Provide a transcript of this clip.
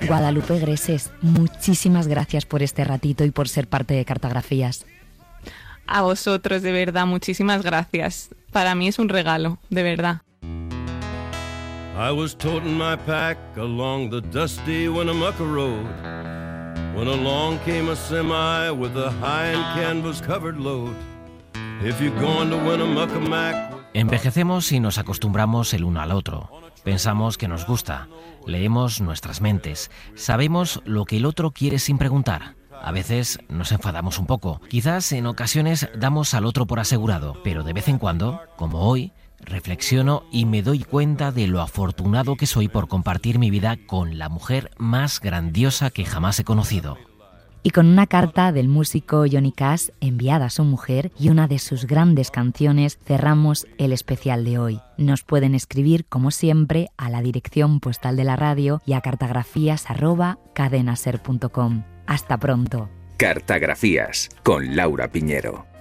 Guadalupe Greses, muchísimas gracias por este ratito y por ser parte de Cartografías. A vosotros, de verdad, muchísimas gracias. Para mí es un regalo, de verdad. I was toting my pack along the dusty Winnemucca road when along came a semi with a high and canvas covered load. If you're going to Winnemucca, Mac. Envejecemos y nos acostumbramos el uno al otro. Pensamos que nos gusta, leemos nuestras mentes, sabemos lo que el otro quiere sin preguntar. A veces nos enfadamos un poco, quizás en ocasiones damos al otro por asegurado, pero de vez en cuando, como hoy, reflexiono y me doy cuenta de lo afortunado que soy por compartir mi vida con la mujer más grandiosa que jamás he conocido. Y con una carta del músico Johnny Cash enviada a su mujer y una de sus grandes canciones cerramos el especial de hoy. Nos pueden escribir, como siempre, a la dirección postal de la radio y a cartografías@cadenaser.com. Hasta pronto. Cartografías con Laura Piñero.